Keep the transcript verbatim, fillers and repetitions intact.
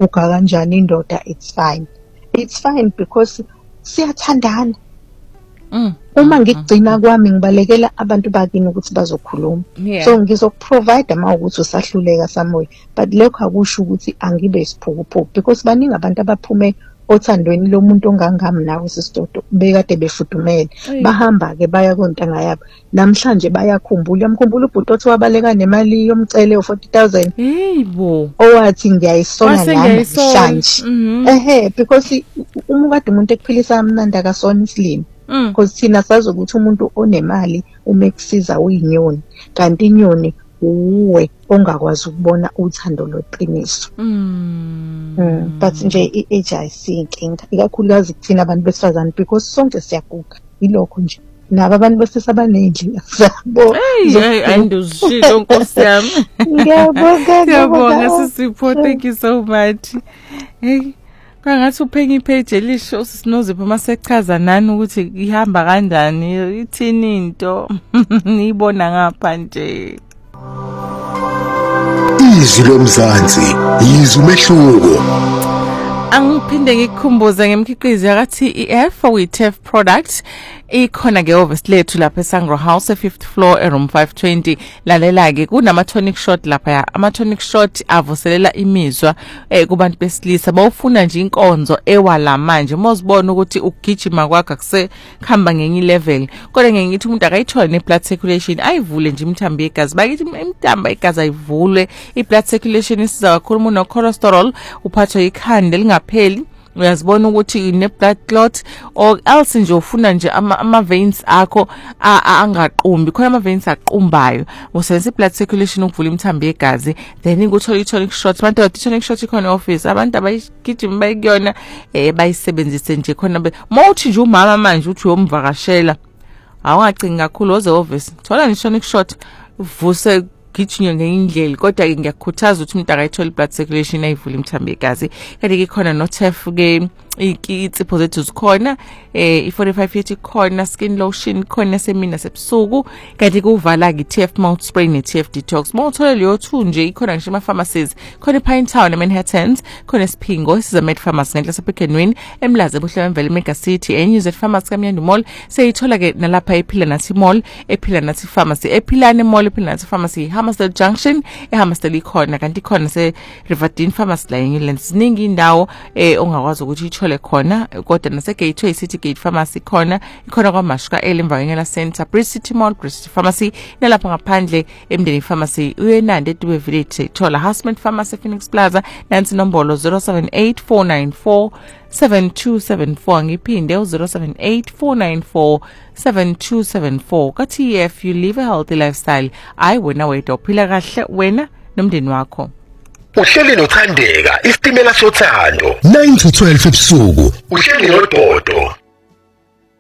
uguga kanjani indoda, it's fine. It's fine because siyathandana. Mm. Uma ngigcina kwami ngibalekela abantu bakini ukuthi bazokhuluma. Yeah. So ngizokuprovide ama ukuthi usahluleka somewhere. But lokho akusho ukuthi angibe isiphukuphuku because baningi abantu abaphume othandweni lomuntu ongangami nawe sisidodo bekade befudumele. Bahamba ke baya kontanga yabo. Namhlanje bayakhumbula. Yamkhumbula ubhuti othi wabaleka nemali yomcele of forty thousand. Yebo. Owathi ngiyayisona namhlanje. Ehe, because uma kade umuntu ekuphilisa amnandi akasona isilimo. Because thina sazi ukuthi umuntu onemali uma ekusiza uyinyoni, kanti inyoni uwe ongakwazi ukubona uthando lweqiniso. Mm. Mm. But nje i-H I C inkinga ikakhulukazi kuthina abantu besifazane because sonke siyaguga ilokho nje. Nabo abantu besisa abanendlela zabo. Hey, ayinduzishilo Nkosi yami. Ngiyabonga. Ngiyabonga sisipho, thank you so much. Hey. Kangathi uphenye ipage elisho sisinozipho masechaza nani ukuthi ihamba kanjani, ithini into niyibona ngapha nje. Izwi lomzansi, izwi umehluko. Angiphinde ngikukhumbuze ngemkhiqizo yakathi E F we T E F products ikhona ke office lethu lapha eSangro House fifth floor eroom five twenty. Lalela ke kunama tonic shot lapha ya ama tonic shot avuselela imizwa eh kubantu besilisa bawufuna nje inkonzo ewala manje mozibona ukuthi ukugijima kwakho akuse khamba ngenye level kodwa ngeke ngithi umuntu akayithola ne blood circulation ayivule nje imthambo yegazi bakithi imthambo yegazi ayivulwe i blood circulation isiza kakhulu umuntu no cholesterol uphathwa ikhanda lingapheli uyazibona ukuthi une blood clot or else nje ufuna nje ama, ama veins akho angaqumbi khona ama veins aqumbayo usebenzisa blood circulation ukuvula imthambo yegazi then nguthola i tonic shot abantu bathi tonic shot ikhona office abantu abayigijima bayikuyona eh bayisebenzise nje khona mawuthi nje umama manje uthi uyomvakashela awungacinga kakhulu oze office thola ni tonic shot vuse gijinyo ngendlela kodwa ke ngiyakhuthaza ukuthi umuntu akayithola blood circulation ayivula imthambo yegazi kanti ke khona no T E F ke ikitsipho zethu zikhona eh i forty-five yethi khona skin lotion khona semina sebusuku kanti kuvala ke T F mouth spray ne T F detox mawuthola leyo two nje ikhona ngisho ama pharmacies khona ePine Town eManhattans khona Siphingo isiza med pharmacy ngenhla sePekenwin eMlaze buhle emvele Mega City eNewZ pharmacy kaMyando Mall seyithola ke nalapha ephila nathi mall ephila nathi pharmacy ephilane mall ephila nathi pharmacy Hammersdale Junction eHammersdale ikhona kanti khona se Riverdene pharmacy la eNewland ziningi indawo eh ongakwazi ukuthi ithole khona kodwa nase Gateway City Gate pharmacy khona ikhona kwaMashka elimvangela center Bridge City Mall Bridge City pharmacy nalapha ngaphandle eMndeni pharmacy uyenande eDube Village thola Husband pharmacy Phoenix Plaza nansi nombolo zero seven eight four nine four seven two seven four ngiphinde zero seven eight four nine four seven two seven four kathi if you live a healthy lifestyle I wena wethu uphila kahle wena nomndeni wakho. Uhleli nothandeka isitimela sothando nine to twelve ebusuku uhleli noDodo.